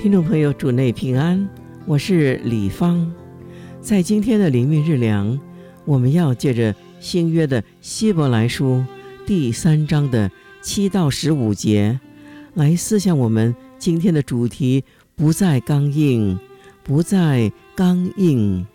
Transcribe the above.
听众朋友，主内平安，我是李芳。在今天的灵命日粮，我们要借着新约的希伯来书第3章的7到15节来思想我们今天的主题：不再刚硬，不再刚硬。